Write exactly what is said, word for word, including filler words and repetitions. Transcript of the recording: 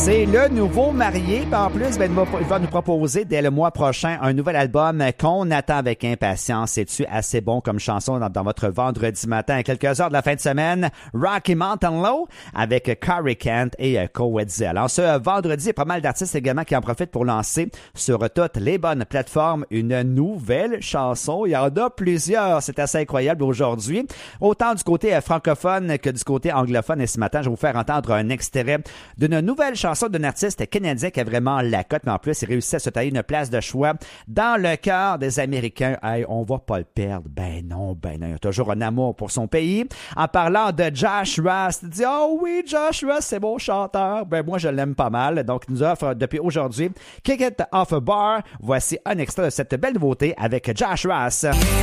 C'est le nouveau marié. Puis en plus, ben, il va nous proposer dès le mois prochain un nouvel album qu'on attend avec impatience. C'est-tu assez bon comme chanson dans, dans votre vendredi matin à quelques heures de la fin de semaine? Rocky Mountain Low avec Carrie Kent et euh, Coetzee. Alors ce vendredi, il y a pas mal d'artistes également qui en profitent pour lancer sur toutes les bonnes plateformes une nouvelle chanson. Il y en a plusieurs. C'est assez incroyable aujourd'hui. Autant du côté euh, francophone que du côté anglophone. Et ce matin, je vais vous faire entendre un extrait d'une nouvelle chanson d'un artiste canadien qui a vraiment la cote, mais en plus, il réussit à se tailler une place de choix dans le cœur des Américains. Hey, on va pas le perdre. Ben non, ben non. Il a toujours un amour pour son pays. En parlant de Josh Ross, il dit « Oh oui, Josh Ross, c'est mon chanteur. » Ben moi, je l'aime pas mal. Donc, il nous offre depuis aujourd'hui Kick It Off a Bar. Voici un extrait de cette belle nouveauté avec Josh Ross.